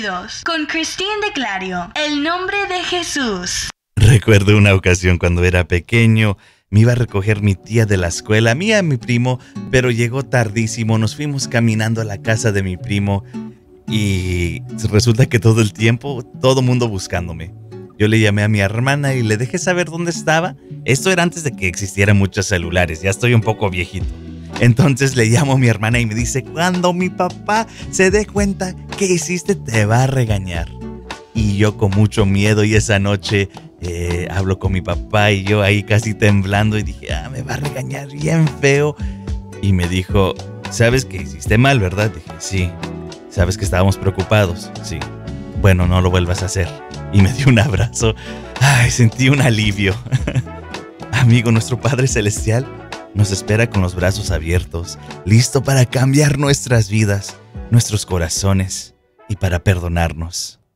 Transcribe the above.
Dios con Christine de Clario, el nombre de Jesús. Recuerdo una ocasión cuando era pequeño, me iba a recoger mi tía de la escuela, mía y mi primo, pero llegó tardísimo, nos fuimos caminando a la casa de mi primo y resulta que todo el tiempo, todo mundo buscándome. Yo le llamé a mi hermana y le dejé saber dónde estaba. Esto era antes de que existieran muchos celulares, ya estoy un poco viejito. Entonces le llamo a mi hermana y me dice, cuando mi papá se dé cuenta que hiciste, te va a regañar. Y yo con mucho miedo y esa noche hablo con mi papá y yo ahí casi temblando y dije, me va a regañar bien feo. Y me dijo, ¿sabes que hiciste mal, verdad? Dije, sí. ¿Sabes que estábamos preocupados? Sí. Bueno, no lo vuelvas a hacer. Y me dio un abrazo. Ay, sentí un alivio. Amigo, nuestro Padre Celestial nos espera con los brazos abiertos, listo para cambiar nuestras vidas, nuestros corazones y para perdonarnos.